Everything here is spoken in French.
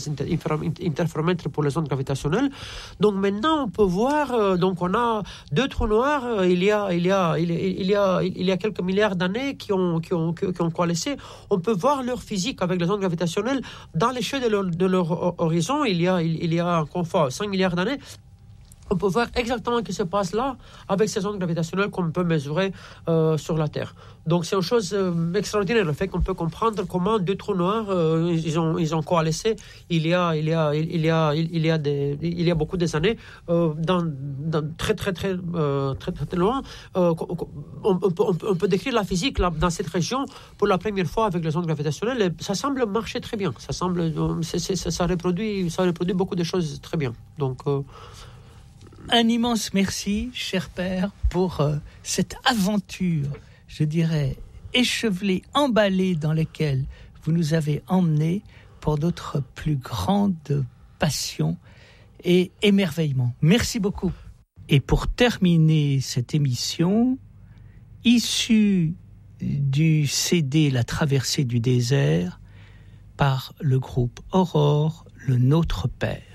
interféromètres pour les ondes gravitationnelles. Donc maintenant, on peut voir. Donc on a 2 trous noirs. Il y a quelques milliards d'années qui ont coalescé. On peut voir leur physique avec les ondes gravitationnelles dans l'échelle de leur horizon. Il y a enfin 5 milliards d'années. On peut voir exactement ce qui se passe là avec ces ondes gravitationnelles qu'on peut mesurer sur la Terre. Donc c'est une chose extraordinaire, le fait qu'on peut comprendre comment 2 trous noirs ils ont coalescé il y a beaucoup des années dans très loin. On peut décrire la physique là, dans cette région pour la première fois avec les ondes gravitationnelles. Et ça semble marcher très bien. Ça reproduit beaucoup de choses très bien. Donc un immense merci, cher père, pour cette aventure, je dirais, échevelée, emballée dans laquelle vous nous avez emmenés pour notre plus grande passion et émerveillement. Merci beaucoup. Et pour terminer cette émission, issue du CD La traversée du désert par le groupe Aurore, le Nôtre Père.